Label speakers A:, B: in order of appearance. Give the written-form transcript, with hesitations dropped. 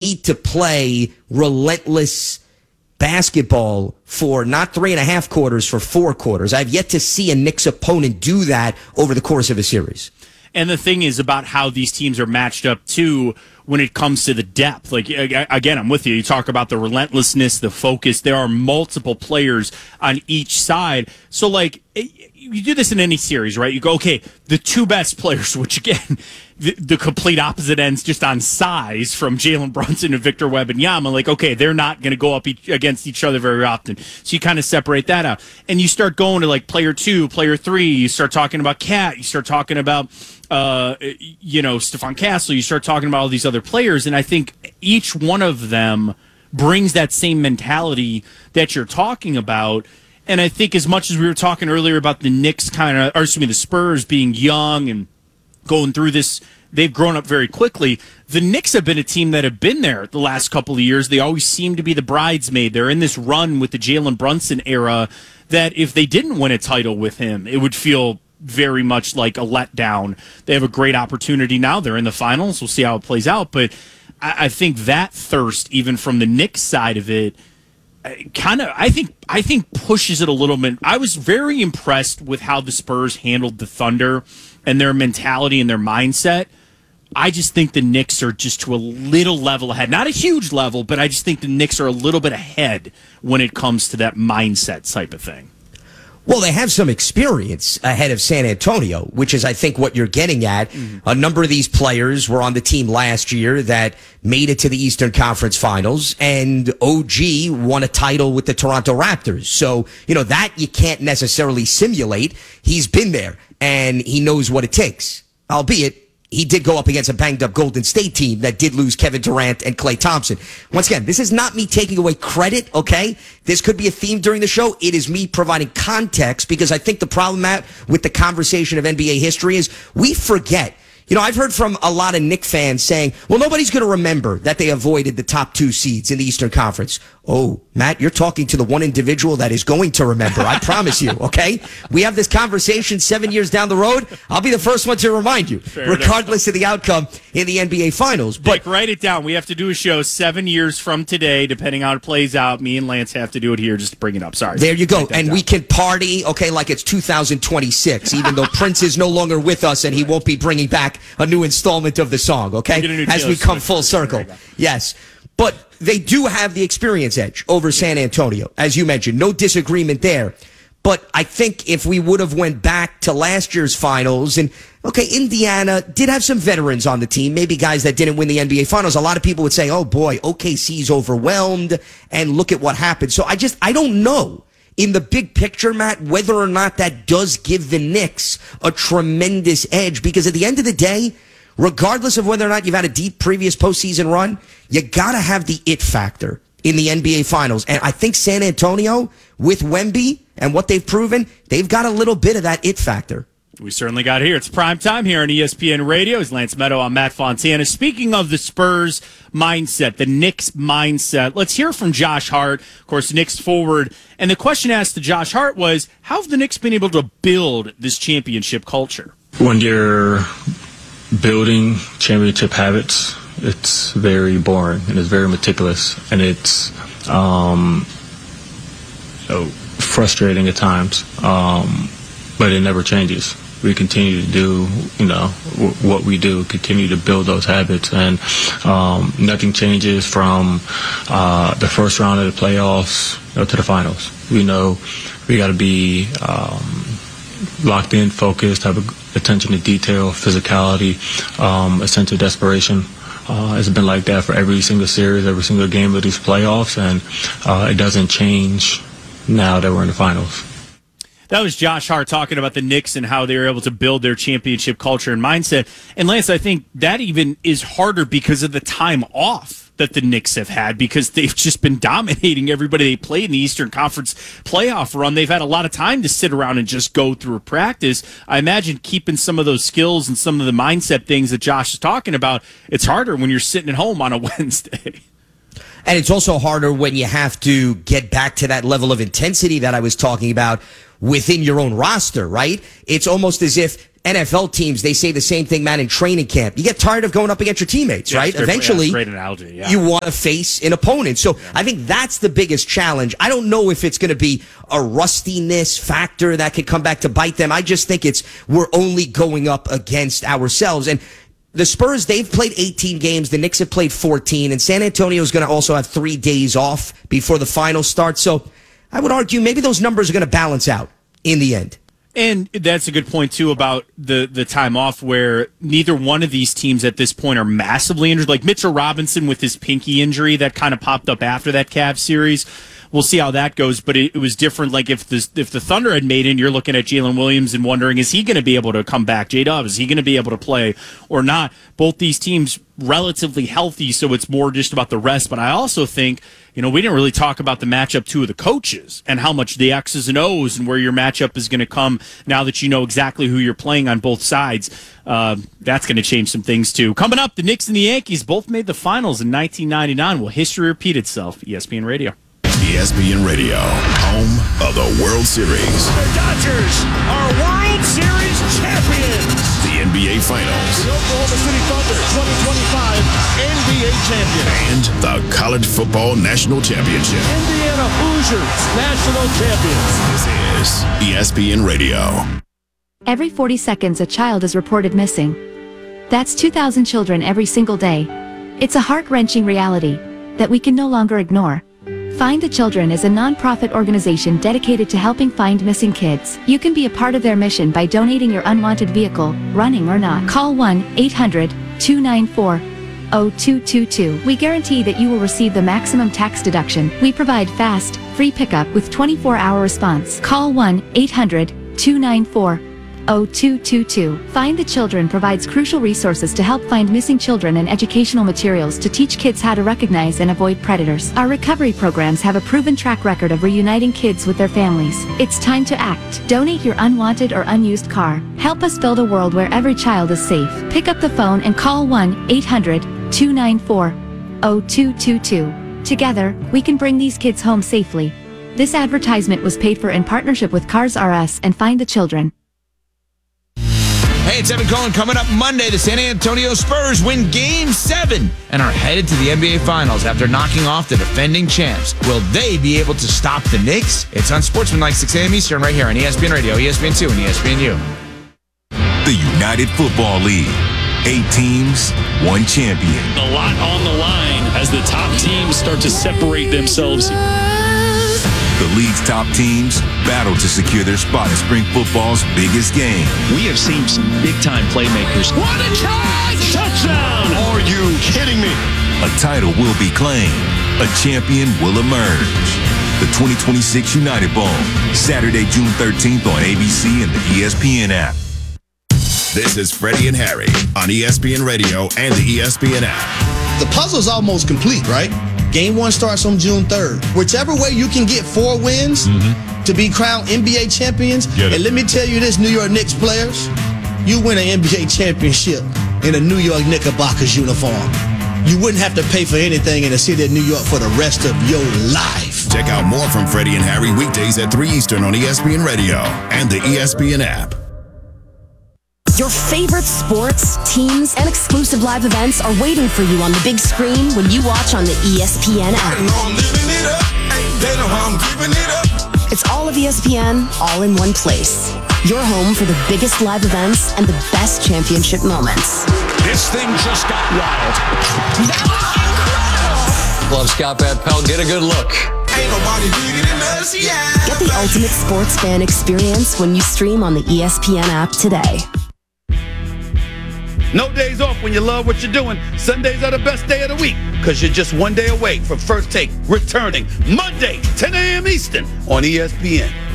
A: need to play relentless basketball for not 3.5 quarters, for 4 quarters. I've yet to see a Knicks opponent do that over the course of a series.
B: And the thing is about how these teams are matched up, too, when it comes to the depth. Like, again, I'm with you. You talk about the relentlessness, the focus. There are multiple players on each side. So, like, you do this in any series, right? You go, okay, the 2 best players, which, again, the complete opposite ends just on size from Jalen Brunson and Victor Wembanyama. Like, okay, they're not going to go up against each other very often. So you kind of separate that out. And you start going to, like, player 2, player 3. You start talking about Cat. You start talking about Stephon Castle, you start talking about all these other players, and I think each one of them brings that same mentality that you're talking about. And I think as much as we were talking earlier about the Knicks the Spurs being young and going through this, they've grown up very quickly. The Knicks have been a team that have been there the last couple of years. They always seem to be the bridesmaid. They're in this run with the Jalen Brunson era that if they didn't win a title with him, it would feel very much like a letdown. They have a great opportunity now. They're in the finals. We'll see how it plays out. But I think that thirst, even from the Knicks side of it, I think pushes it a little bit. I was very impressed with how the Spurs handled the Thunder and their mentality and their mindset. I just think the Knicks are just to a little level ahead. Not a huge level, but I just think the Knicks are a little bit ahead when it comes to that mindset type of thing.
A: Well, they have some experience ahead of San Antonio, which is, I think, what you're getting at. Mm-hmm. A number of these players were on the team last year that made it to the Eastern Conference Finals, and OG won a title with the Toronto Raptors. So, that you can't necessarily simulate. He's been there, and he knows what it takes, albeit he did go up against a banged-up Golden State team that did lose Kevin Durant and Klay Thompson. Once again, this is not me taking away credit, okay? This could be a theme during the show. It is me providing context, because I think the problem, Matt, with the conversation of NBA history is we forget. I've heard from a lot of Knicks fans saying, well, nobody's going to remember that they avoided the top 2 seeds in the Eastern Conference. Oh, Matt, you're talking to the one individual that is going to remember. I promise you, okay? We have this conversation 7 years down the road. I'll be the first one to remind you, regardless of the outcome in the NBA Finals.
B: But write it down. We have to do a show 7 years from today, depending on how it plays out. Me and Lance have to do it here just to bring it up. Sorry.
A: There you go. And we can party, okay, like it's 2026, even though Prince is no longer with us and he won't be bringing back a new installment of the song, okay? As we come full circle. Yes. But they do have the experience edge over San Antonio, as you mentioned. No disagreement there. But I think if we would have went back to last year's finals, and, okay, Indiana did have some veterans on the team, maybe guys that didn't win the NBA Finals. A lot of people would say, oh, boy, OKC's overwhelmed, and look at what happened. So I don't know, in the big picture, Matt, whether or not that does give the Knicks a tremendous edge, because at the end of the day, regardless of whether or not you've had a deep previous postseason run, you got to have the it factor in the NBA Finals. And I think San Antonio, with Wemby and what they've proven, they've got a little bit of that it factor.
B: We certainly got it here. It's prime time here on ESPN Radio. It's Lance Meadow. I'm Matt Fontana. Speaking of the Spurs mindset, the Knicks mindset, let's hear from Josh Hart, of course, Knicks forward. And the question asked to Josh Hart was, how have the Knicks been able to build this championship culture?
C: When you're building championship habits, it's very boring and it's very meticulous, and it's frustrating at times, but it never changes. We continue to do, what we do, continue to build those habits, and nothing changes from the first round of the playoffs to the finals. We know we got to be locked in, focused, have attention to detail, physicality, a sense of desperation. It's been like that for every single series, every single game of these playoffs, and it doesn't change now that we're in the finals.
B: That was Josh Hart talking about the Knicks and how they were able to build their championship culture and mindset. And Lance, I think that even is harder because of the time off that the Knicks have had, because they've just been dominating everybody they played in the Eastern Conference playoff run. They've had a lot of time to sit around and just go through practice. I imagine keeping some of those skills and some of the mindset things that Josh is talking about, it's harder when you're sitting at home on a Wednesday.
A: And it's also harder when you have to get back to that level of intensity that I was talking about within your own roster, right? It's almost as if NFL teams, they say the same thing, man, in training camp. You get tired of going up against your teammates, right? Eventually,
B: great analogy, yeah.
A: You want to face an opponent. So I think that's the biggest challenge. I don't know if it's going to be a rustiness factor that could come back to bite them. I just think we're only going up against ourselves. And the Spurs, they've played 18 games. The Knicks have played 14. And San Antonio is going to also have 3 days off before the final starts. So I would argue maybe those numbers are going to balance out in the end.
B: And that's a good point, too, about the time off where neither one of these teams at this point are massively injured. Like Mitchell Robinson with his pinky injury that kind of popped up after that Cavs series. We'll see how that goes, but it was different. Like if the Thunder had made it, you're looking at Jalen Williams and wondering, is he going to be able to come back? J-Dub, is he going to be able to play or not? Both these teams relatively healthy, so it's more just about the rest. But I also think, we didn't really talk about the matchup too of the coaches and how much the X's and O's and where your matchup is going to come now that you know exactly who you're playing on both sides. That's going to change some things too. Coming up, the Knicks and the Yankees both made the finals in 1999. Will history repeat itself? ESPN Radio.
D: ESPN Radio, home of the World Series.
E: The Dodgers are World Series champions.
D: The NBA Finals.
E: The Oklahoma City Thunder 2025 NBA champion.
D: And the College Football National Championship.
E: Indiana Hoosiers national champions.
D: This is ESPN Radio.
F: Every 40 seconds, a child is reported missing. That's 2,000 children every single day. It's a heart-wrenching reality that we can no longer ignore. Find the Children is a non-profit organization dedicated to helping find missing kids. You can be a part of their mission by donating your unwanted vehicle, running or not. Call 1-800-294-0222. We guarantee that you will receive the maximum tax deduction. We provide fast, free pickup with 24-hour response. Call 1-800-294-0222. Find the Children provides crucial resources to help find missing children and educational materials to teach kids how to recognize and avoid predators. Our recovery programs have a proven track record of reuniting kids with their families. It's time to act. Donate your unwanted or unused car. Help us build a world where every child is safe. Pick up the phone and call 1-800-294-0222. Together, we can bring these kids home safely. This advertisement was paid for in partnership with Cars R Us and Find the Children.
G: Hey, it's Evan Cohen. Coming up Monday, the San Antonio Spurs win Game 7 and are headed to the NBA Finals after knocking off the defending champs. Will they be able to stop the Knicks? It's on Sportsmanlike 6 a.m. Eastern right here on ESPN Radio, ESPN2, and ESPNU.
H: The United Football League. 8 teams, 1 champion.
I: A lot on the line as the top teams start to separate themselves.
H: The league's top teams battle to secure their spot in spring football's biggest game.
I: We have seen some big-time playmakers.
E: What a catch! Touchdown!
H: Are you kidding me? A title will be claimed. A champion will emerge. The 2026 United Bowl, Saturday, June 13th on ABC and the ESPN app.
D: This is Freddie and Harry on ESPN Radio and the ESPN app.
J: The puzzle's almost complete, right? Game 1 starts on June 3rd. Whichever way you can get 4 wins to be crowned NBA champions, and let me tell you this, New York Knicks players, you win an NBA championship in a New York Knickerbockers uniform. You wouldn't have to pay for anything in the city of New York for the rest of your life.
D: Check out more from Freddie and Harry weekdays at 3 Eastern on ESPN Radio and the ESPN app.
K: Your favorite sports, teams, and exclusive live events are waiting for you on the big screen when you watch on the ESPN app. It's all of ESPN, all in one place. Your home for the biggest live events and the best championship moments.
E: This thing just got wild. That was incredible!
L: Love Scott Van Pelt. Get a good look.
E: Ain't nobody bigger than us, yeah.
K: Get the ultimate sports fan experience when you stream on the ESPN app today.
M: No days off when you love what you're doing. Sundays are the best day of the week because you're just one day away from First Take returning Monday, 10 a.m. Eastern on ESPN.